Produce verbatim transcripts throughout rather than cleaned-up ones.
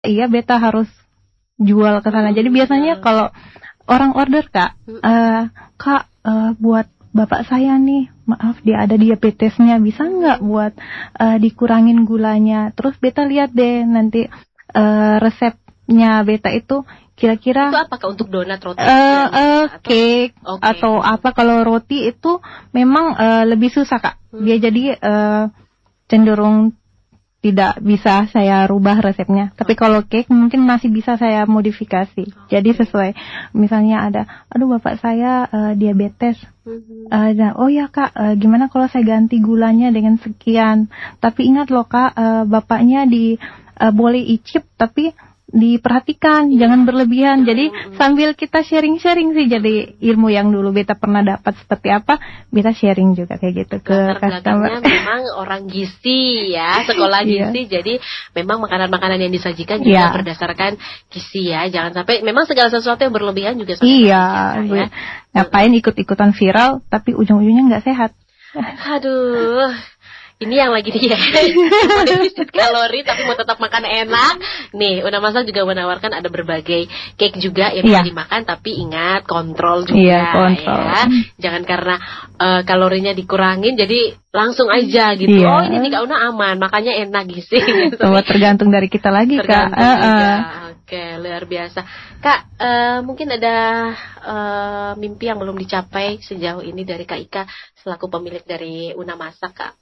Iya, beta harus jual ke sana. Jadi biasanya kalau orang order, Kak, uh, Kak, uh, buat bapak saya nih, maaf dia ada diabetesnya, bisa nggak buat uh, dikurangin gulanya? Terus beta lihat deh nanti uh, resepnya beta itu kira-kira itu apakah untuk donat, roti, uh, uh, atau cake okay. atau apa? Kalau roti itu memang uh, lebih susah, Kak. Dia hmm. jadi uh, cenderung tidak bisa saya rubah resepnya. Tapi kalau cake mungkin masih bisa saya modifikasi. Okay. Jadi sesuai, misalnya ada, aduh bapak saya uh, diabetes. Mm-hmm. Uh, oh ya Kak, uh, gimana kalau saya ganti gulanya dengan sekian. Tapi ingat loh Kak, uh, bapaknya di uh, boleh icip tapi diperhatikan, yeah. jangan berlebihan. Jadi mm-hmm. sambil kita sharing-sharing sih, jadi ilmu yang dulu beta pernah dapat seperti apa, beta sharing juga kayak gitu ke customer. Memang orang gizi ya, sekolah gizi, yeah. jadi memang makanan-makanan yang disajikan juga yeah. berdasarkan gizi ya. Jangan sampai, memang segala sesuatu yang berlebihan juga sampai iya, ya. Ngapain ikut-ikutan viral, tapi ujung-ujungnya nggak sehat. Aduh. Ini yang lagi dia defisit kalori tapi mau tetap makan enak. Nih, Una Masak juga menawarkan ada berbagai cake juga yang bisa yeah. dimakan, tapi ingat kontrol juga yeah, kontrol. ya. Jangan karena uh, kalorinya dikurangin jadi langsung aja gitu. Yeah. Oh, ini nih Kak Una aman, makanya enak gizi. Gitu. Oh, tergantung dari kita lagi, tergantung Kak. Juga. Uh, uh. Oke, luar biasa. Kak, uh, mungkin ada uh, mimpi yang belum dicapai sejauh ini dari Kak Ika selaku pemilik dari Una Masak, Kak?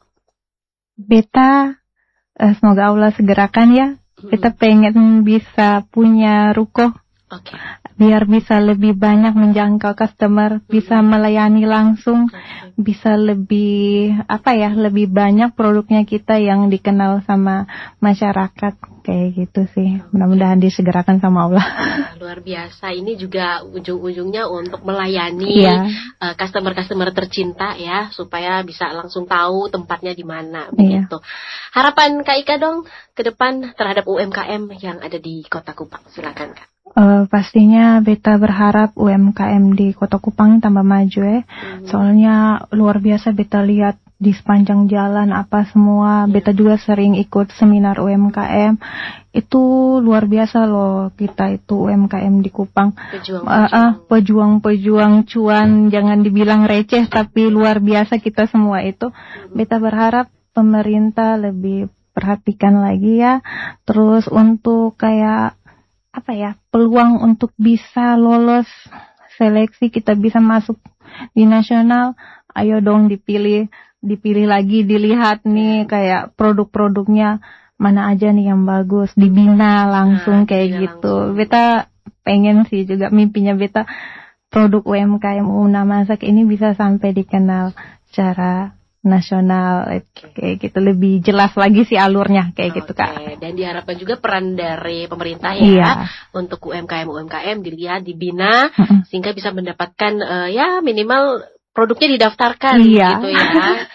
Beta, uh, semoga Allah segerakan ya. Beta pengen bisa punya ruko, okay. biar bisa lebih banyak menjangkau customer, bisa melayani langsung, okay. bisa lebih apa ya, lebih banyak produknya kita yang dikenal sama masyarakat, kayak gitu sih. Mudah-mudahan disegerakan sama Allah. Nah, luar biasa. Ini juga ujung-ujungnya untuk melayani yeah. uh, customer-customer tercinta ya, supaya bisa langsung tahu tempatnya di mana begitu. Yeah. Harapan Kak Ika dong ke depan terhadap U M K M yang ada di Kota Kupang. Silakan Kak. Uh, pastinya beta berharap U M K M di Kota Kupang tambah maju ya. Hmm. Soalnya luar biasa beta lihat di sepanjang jalan apa semua. Yeah. Beta juga sering ikut seminar U M K M. Itu luar biasa loh, kita itu U M K M di Kupang. Pejuang-pejuang uh, uh, pejuang-pejuang cuan, jangan dibilang receh tapi luar biasa kita semua itu. Hmm. Beta berharap pemerintah lebih perhatikan lagi ya. Terus untuk kayak apa ya, peluang untuk bisa lolos seleksi, kita bisa masuk di nasional, ayo dong dipilih, dipilih lagi, dilihat nih kayak produk-produknya mana aja nih yang bagus, dibina langsung nah, kayak gitu. Langsung. Beta pengen sih juga, mimpinya beta produk U M K M Una Masak ini bisa sampai dikenal secara nasional, kayak gitu, lebih jelas lagi sih alurnya kayak okay. gitu Kak. Dan diharapkan juga peran dari pemerintah ya iya. untuk U M K M U M K M dilihat, dibina mm-hmm. sehingga bisa mendapatkan uh, ya minimal produknya didaftarkan iya. gitu ya.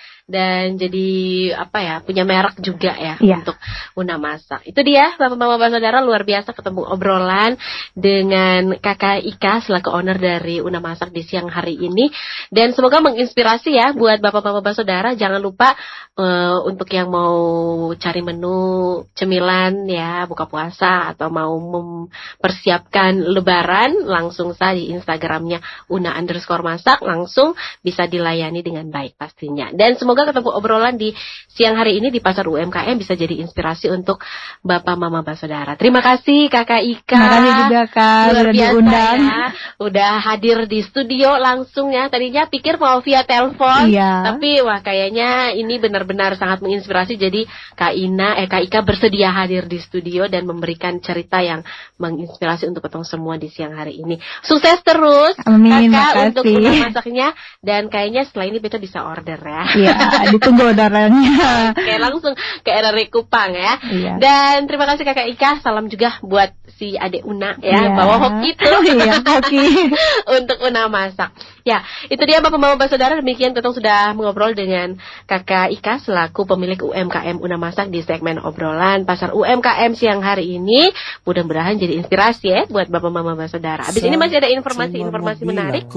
Dan jadi apa ya, punya merek juga ya yeah. untuk Una Masak. Itu dia Bapak-bapak saudara, luar biasa ketemu obrolan dengan Kakak Ika selaku owner dari Una Masak di siang hari ini. Dan semoga menginspirasi ya buat Bapak-bapak saudara. Jangan lupa uh, untuk yang mau cari menu cemilan ya buka puasa atau mau mempersiapkan lebaran, langsung saja di Instagramnya Una underscore masak, langsung bisa dilayani dengan baik pastinya. Dan semoga Semoga ketemu obrolan di siang hari ini di Pasar U M K M bisa jadi inspirasi untuk Bapak Mama Bapak Saudara. Terima kasih Kakak Ika. Terima kasih juga Kak, luar sudah biasa diundang. Ya. Udah hadir di studio langsung ya. Tadinya pikir mau via telepon, iya. tapi wah kayaknya ini benar-benar sangat menginspirasi. Jadi Kak Ina, eh Kak Ika bersedia hadir di studio dan memberikan cerita yang menginspirasi untuk ketemu semua di siang hari ini. Sukses terus Amin, Kakak makasih. untuk Una Masaknya, dan kayaknya setelah ini kita bisa order ya. Iya. Ditunggu orderannya. Oke, langsung ke R R I Kupang ya. Iya. Dan terima kasih Kakak Ika. Salam juga buat si adek Una ya, iya. bawa hoki itu. Iya, hoki. Untuk Una Masak. Ya, itu dia Bapak-bapak saudara, demikian kita sudah mengobrol dengan Kakak Ika selaku pemilik U M K M Una Masak di segmen obrolan Pasar U M K M siang hari ini. Mudah-mudahan jadi inspirasi ya buat Bapak-bapak saudara. Habis ini masih ada informasi-informasi menarik.